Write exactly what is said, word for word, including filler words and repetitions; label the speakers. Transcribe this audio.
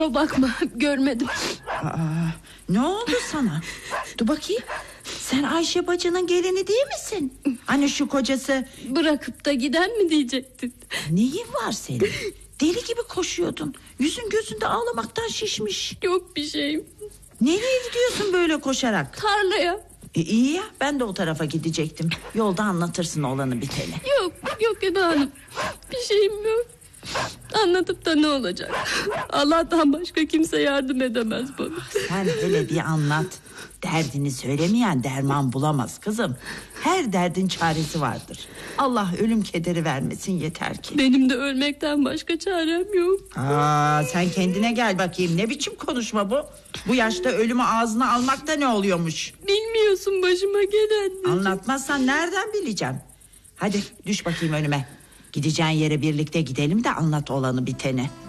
Speaker 1: Bakma, görmedim.
Speaker 2: Aa, ne oldu sana? Dur bakayım. Sen Ayşe bacının gelini değil misin? Hani şu kocası...
Speaker 1: Bırakıp da giden mi diyecektin?
Speaker 2: Neyin var senin? Deli gibi koşuyordun. Yüzün gözünde ağlamaktan şişmiş.
Speaker 1: Yok bir şeyim.
Speaker 2: Nereye gidiyorsun böyle koşarak?
Speaker 1: Tarlaya.
Speaker 2: E, iyi ya, ben de o tarafa gidecektim. Yolda anlatırsın olanı biteni.
Speaker 1: Yok yok Eda Hanım. Bir şeyim yok. Anlatıp da ne olacak? Allah'tan başka kimse yardım edemez bana.
Speaker 2: Sen hele bir anlat. Derdini söylemeyen derman bulamaz kızım. Her derdin çaresi vardır. Allah ölüm kederi vermesin yeter ki.
Speaker 1: Benim de ölmekten başka çarem yok.
Speaker 2: Aa, sen kendine gel bakayım. Ne biçim konuşma bu? Bu yaşta ölümü ağzına almakta ne oluyormuş?
Speaker 1: Bilmiyorsun başıma gelen.
Speaker 2: Anlatmazsan nereden bileceğim? Hadi düş bakayım önüme. Gideceğin yere birlikte gidelim de anlat olanı biteni.